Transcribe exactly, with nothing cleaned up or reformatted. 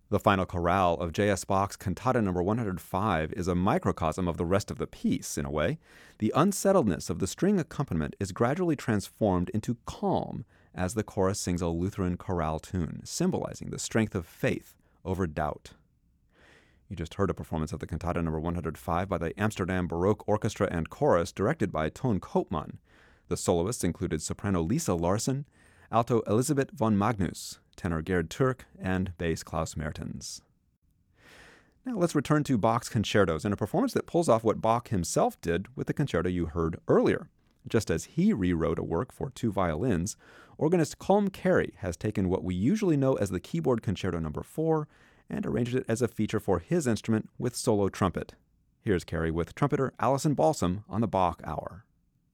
The final chorale of J S. Bach's Cantata number one hundred five is a microcosm of the rest of the piece, in a way. The unsettledness of the string accompaniment is gradually transformed into calm as the chorus sings a Lutheran chorale tune, symbolizing the strength of faith over doubt. You just heard a performance of the Cantata number one hundred five by the Amsterdam Baroque Orchestra and Chorus, directed by Toon Koopman. The soloists included soprano Lisa Larsen, alto Elisabeth von Magnus, tenor Gerd Türk, and bass Klaus Mertens. Now let's return to Bach's concertos in a performance that pulls off what Bach himself did with the concerto you heard earlier. Just as he rewrote a work for two violins, organist Colm Carey has taken what we usually know as the Keyboard Concerto number four and arranged it as a feature for his instrument with solo trumpet. Here's Carey with trumpeter Alison Balsam on the Bach Hour.